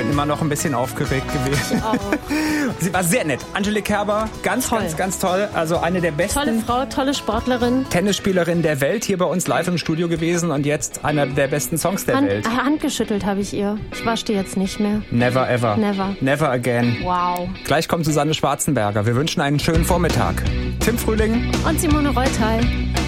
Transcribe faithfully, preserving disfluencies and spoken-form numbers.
immer noch ein bisschen aufgeregt gewesen. Auch. Sie war sehr nett. Angelique Kerber, ganz, toll. ganz, ganz toll. Also eine der besten Tolle Frau, tolle Sportlerin. Tennisspielerin der Welt, hier bei uns live im Studio gewesen und jetzt einer der besten Songs der Hand, Welt. Hand geschüttelt habe ich ihr. Ich wasche die jetzt nicht mehr. Never ever. Never. Never again. Wow. Gleich kommt Susanne Schwarzenberger. Wir wünschen einen schönen Vormittag. Tim Frühling Und Simone Reutal.